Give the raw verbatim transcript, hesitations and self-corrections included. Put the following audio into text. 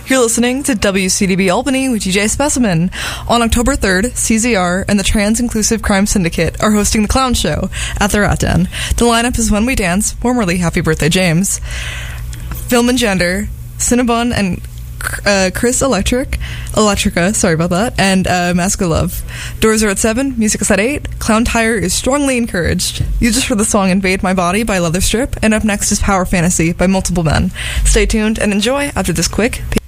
You're listening to W C D B Albany with D J Specimen. On October third, C Z R and the Trans Inclusive Crime Syndicate are hosting the Clown Show at the Rat Den. The lineup is When We Dance, formerly Happy Birthday James, Film and Gender, Cinnabon and uh, Chris Electric, Electrica, sorry about that, and uh, Mask of Love. Doors are at seven, music is at eight. Clown Tire is strongly encouraged. You just heard the song Invade My Body by Leather Strip, and up next is Power Fantasy by Multiple Men. Stay tuned and enjoy after this quick...